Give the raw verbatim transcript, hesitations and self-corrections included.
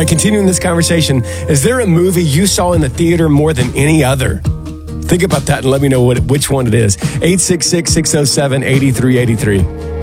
right, continuing this conversation, is there a movie you saw in the theater more than any other? Think about that and let me know what which one it is. eight six six, six oh seven, eight three eight three.